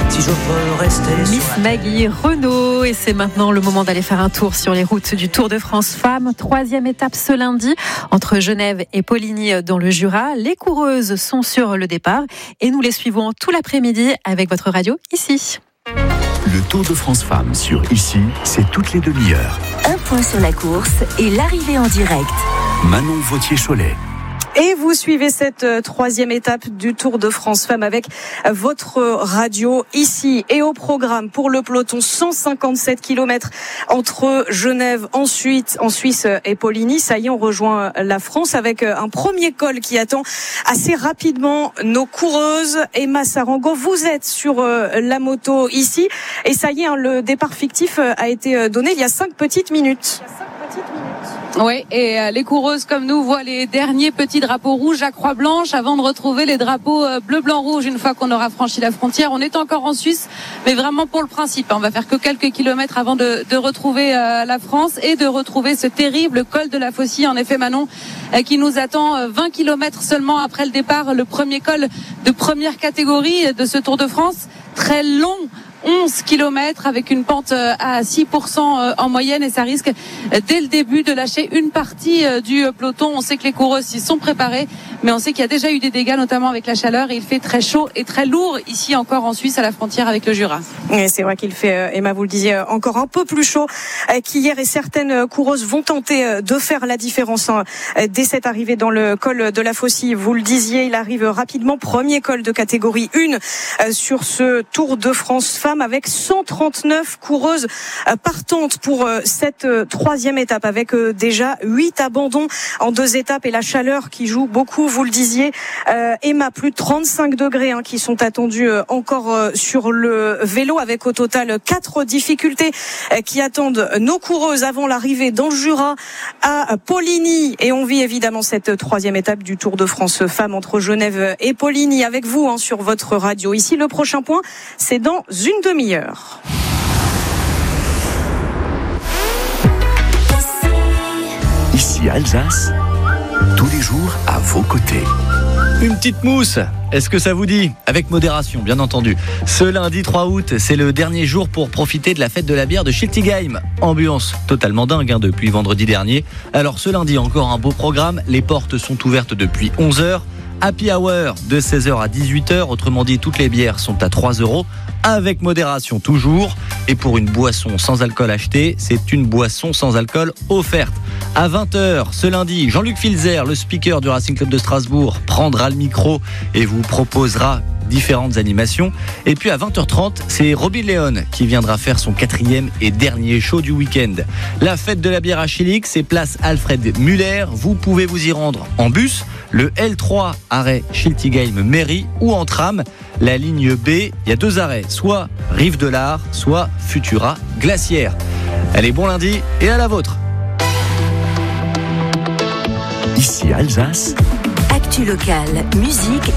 si je peux rester Miss Maggie Renaud, et c'est maintenant le moment d'aller faire un tour sur les routes du Tour de France Femmes. 3e étape ce lundi entre Genève et Poligny dans le Jura. Les coureuses sont sur le départ et nous les suivons tout l'après-midi avec votre radio ici. Le Tour de France Femmes sur Ici, c'est toutes les demi-heures. Un point sur la course et l'arrivée en direct. Manon Vautier-Cholet. Et vous suivez cette 3e étape du Tour de France Femmes avec votre radio ici. Et au programme pour le peloton, 157 km entre Genève, ensuite en Suisse et Poligny. Ça y est, on rejoint la France avec un premier col qui attend assez rapidement nos coureuses. Emma Sarango, vous êtes sur la moto ici. Et ça y est, le départ fictif a été donné il y a 5 petites minutes. Oui, et les coureuses comme nous voient les derniers petits drapeaux rouges à croix blanche avant de retrouver les drapeaux bleu, blanc, rouge une fois qu'on aura franchi la frontière. On est encore en Suisse, mais vraiment pour le principe. On va faire que quelques kilomètres avant de retrouver la France et de retrouver ce terrible col de la Faucille. En effet, Manon, qui nous attend 20 kilomètres seulement après le départ, le premier col de première catégorie de ce Tour de France. Très long. 11 km avec une pente à 6% en moyenne, et ça risque dès le début de lâcher une partie du peloton. On sait que les coureuses s'y sont préparées, mais on sait qu'il y a déjà eu des dégâts, notamment avec la chaleur, et il fait très chaud et très lourd ici encore en Suisse à la frontière avec le Jura. Et c'est vrai qu'il fait, Emma, vous le disiez, encore un peu plus chaud qu'hier, et certaines coureuses vont tenter de faire la différence dès cette arrivée dans le col de la Faucille. Vous le disiez, il arrive rapidement, premier col de catégorie 1 sur ce Tour de France Femmes, avec 139 coureuses partantes pour cette 3e étape, avec déjà 8 abandons en 2 étapes et la chaleur qui joue beaucoup, vous le disiez. Emma, plus de 35 degrés qui sont attendus encore sur le vélo, avec au total 4 difficultés qui attendent nos coureuses avant l'arrivée dans le Jura à Poligny. Et on vit évidemment cette 3e étape du Tour de France Femmes entre Genève et Poligny avec vous sur votre radio. Ici, le prochain point, c'est dans une demi-heure. Ici Alsace, tous les jours à vos côtés. Une petite mousse, est-ce que ça vous dit ? Avec modération, bien entendu. Ce lundi 3 août, c'est le dernier jour pour profiter de la fête de la bière de Schiltigheim. Ambiance totalement dingue depuis vendredi dernier. Alors ce lundi, encore un beau programme. Les portes sont ouvertes depuis 11h. Happy Hour de 16h à 18h, autrement dit toutes les bières sont à 3 €, avec modération toujours. Et pour une boisson sans alcool achetée, c'est une boisson sans alcool offerte. À 20h ce lundi, Jean-Luc Filzer, le speaker du Racing Club de Strasbourg, prendra le micro et vous proposera différentes animations. Et puis à 20h30, c'est Robin Leon qui viendra faire son 4e et dernier show du week-end. La fête de la bière à Schillig, c'est place Alfred Muller. Vous pouvez vous y rendre en bus, le L3 arrêt Schiltigheim-Mairie, ou en tram. La ligne B, il y a 2 arrêts, soit Rive de l'Art, soit Futura Glacière. Allez, bon lundi et à la vôtre. Ici Alsace. Actu locale, musique